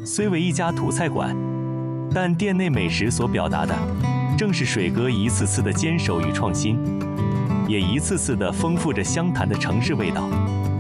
虽为一家土菜馆，但店内美食所表达的，正是水哥一次次的坚守与创新，也一次次的丰富着湘潭的城市味道。